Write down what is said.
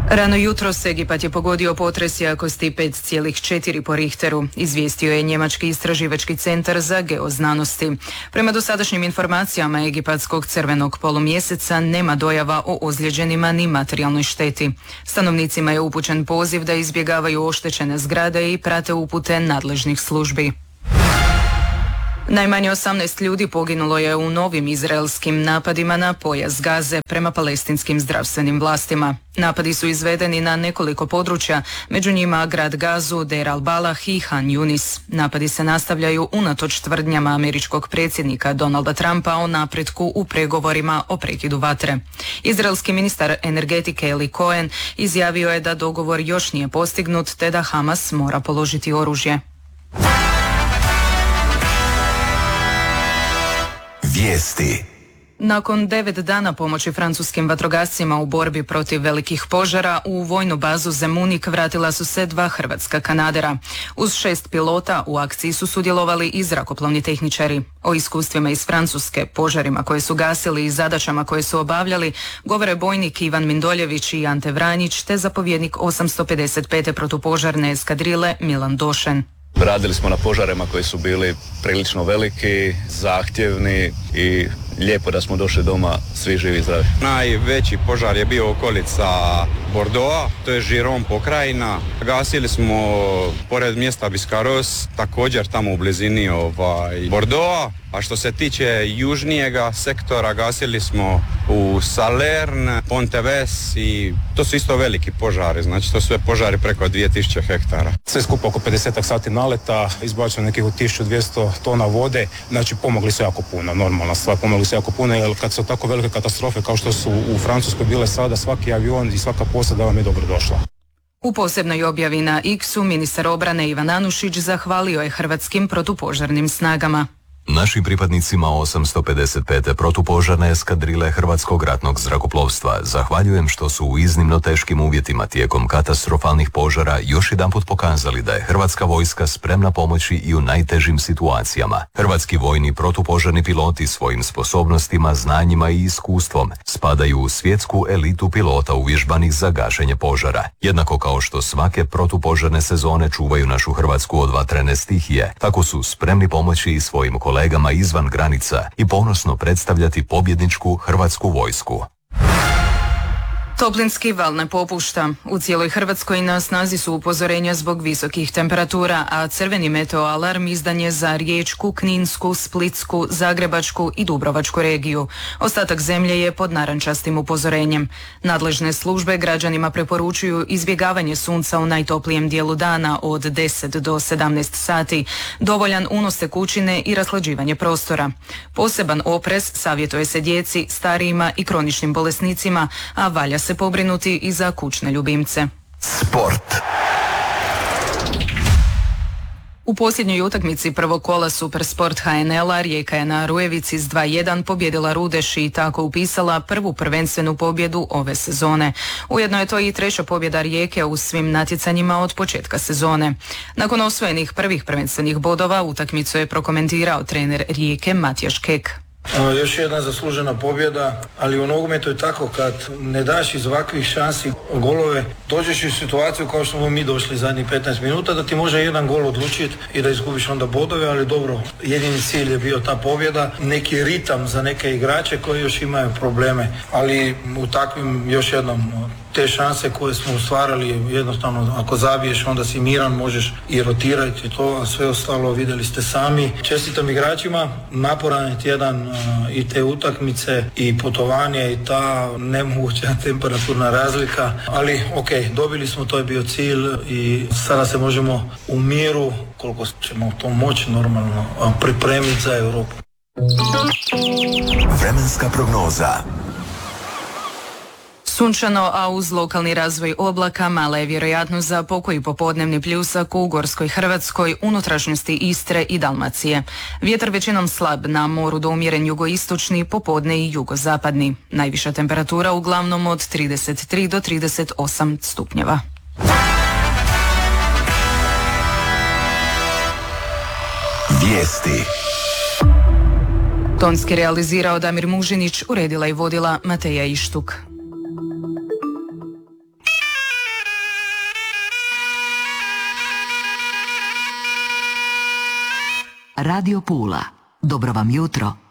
Rano jutros Egipat je pogodio potres jakosti 5,4 po Richteru, izvijestio je Njemački istraživački centar za geoznanosti. Prema dosadašnjim informacijama Egipatskog crvenog polumjeseca nema dojava o ozlijeđenima ni materijalnoj šteti. Stanovnicima je upućen poziv da izbjegavaju oštećene zgrade i prate upute nadležnih službi. Najmanje 18 ljudi poginulo je u novim izraelskim napadima na pojas Gaze prema palestinskim zdravstvenim vlastima. Napadi su izvedeni na nekoliko područja, među njima grad Gazu, Deir al-Balah i Han Yunis. Napadi se nastavljaju unatoč tvrdnjama američkog predsjednika Donalda Trumpa o napretku u pregovorima o prekidu vatre. Izraelski ministar energetike Eli Cohen izjavio je da dogovor još nije postignut te da Hamas mora položiti oružje. Vijesti. Nakon 9 dana pomoći francuskim vatrogascima u borbi protiv velikih požara, u vojnu bazu Zemunik vratila su se 2 hrvatska kanadera. Uz 6 pilota u akciji su sudjelovali i zrakoplovni tehničari. O iskustvima iz Francuske, požarima koje su gasili i zadaćama koje su obavljali, govore bojnik Ivan Mindoljević i Ante Vranjić te zapovjednik 855. protupožarne eskadrile Milan Došen. Radili smo na požarima koji su bili prilično veliki, zahtjevni i lijepo da smo došli doma svi živi i zdravi. Najveći požar je bio okolica Bordeauxa, to je Giron pokrajina. Gasili smo pored mjesta Biscarrosse, također tamo u blizini Bordeauxa. A što se tiče južnijega sektora, gasili smo u Salerne, Ponteves i to su isto veliki požari, znači to su sve požari preko 2000 hektara. Sve skupo oko 50 sati naleta, izbačeno nekih 1200 tona vode, znači pomogli su jako puno, normalna stvar, pomogli su jako puno, jer kad su tako velike katastrofe kao što su u Francuskoj bile sada, svaki avion i svaka posada vam je dobro došla. U posebnoj objavi na X-u ministar obrane Ivan Anušić zahvalio je hrvatskim protupožarnim snagama. Našim pripadnicima 855. protupožarne eskadrile Hrvatskog ratnog zrakoplovstva zahvaljujem što su u iznimno teškim uvjetima tijekom katastrofalnih požara još jedanput pokazali da je Hrvatska vojska spremna pomoći i u najtežim situacijama. Hrvatski vojni protupožarni piloti svojim sposobnostima, znanjima i iskustvom spadaju u svjetsku elitu pilota uvježbanih za gašenje požara. Jednako kao što svake protupožarne sezone čuvaju našu Hrvatsku od vatrene stihije, tako su spremni pomoći i svojim kolegama izvan granica i ponosno predstavljati pobjedničku Hrvatsku vojsku. Toplinski val ne popušta. U cijeloj Hrvatskoj na snazi su upozorenja zbog visokih temperatura, a crveni meteoalarm izdan je za Riječku, Kninsku, Splitsku, Zagrebačku i Dubrovačku regiju. Ostatak zemlje je pod narančastim upozorenjem. Nadležne službe građanima preporučuju izbjegavanje sunca u najtoplijem dijelu dana od 10 do 17 sati, dovoljan unos tekućine i rashlađivanje prostora. Poseban oprez savjetuje se djeci, starijima i kroničnim bolesnicima, a valja se pobrinuti i za kućne ljubimce. Sport. U posljednjoj utakmici prvog kola Supersport HNL-a Rijeka je na Rujevici s 2:1 pobjedila Rudeš i tako upisala prvu prvenstvenu pobjedu ove sezone. Ujedno je to i treća pobjeda Rijeke u svim natjecanjima od početka sezone. Nakon osvojenih prvih prvenstvenih bodova utakmicu je prokomentirao trener Rijeke Matijaš Kek. Još jedna zaslužena pobjeda, ali u nogometu je tako, kad ne daš iz ovakvih šansi golove, dođeš u situaciju kao što smo mi došli zadnjih 15 minuta, da ti može jedan gol odlučiti i da izgubiš onda bodove, ali dobro, jedini cilj je bio ta pobjeda, neki ritam za neke igrače koji još imaju probleme, ali u takvim, još jednom, te šanse koje smo stvarali, jednostavno ako zabiješ onda si miran, možeš i rotirati to, a sve ostalo vidjeli ste sami. Čestitam igračima, naporan je tjedan i te utakmice i putovanje i ta nemoguća temperaturna razlika, ali ok, dobili smo, to je bio cilj i sada se možemo u miru, koliko ćemo to moći normalno, pripremiti za Europu. Vremenska prognoza. Sunčano, a uz lokalni razvoj oblaka mala je vjerojatnost za pokoji popodnevni pljusak u Gorskoj Hrvatskoj, unutrašnjosti Istre i Dalmacije. Vjetar većinom slab, na moru do umjeren jugoistočni, popodne i jugozapadni. Najviša temperatura uglavnom od 33 do 38 stupnjeva. Vijesti. Tonski realizirao Damir Mužinić, uredila i vodila Mateja Ištuk. Radio Pula. Dobro vam jutro.